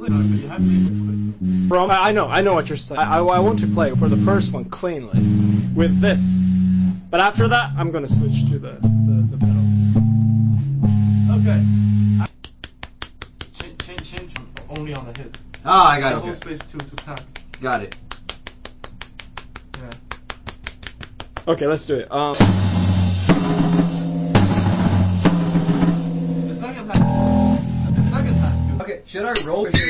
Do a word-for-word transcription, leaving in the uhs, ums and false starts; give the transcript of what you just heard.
you have to be quick. Bro, I I know, I know what you're saying. I, I, I want to play for the first one cleanly with this, but after that, I'm gonna switch to the the, the pedal. Okay. Change, change, change only on the hits. Oh, I got it. Double Okay. space two to tap. Got it. Yeah. Okay, let's do it. Um. The second time. The second time. Okay, should I roll or should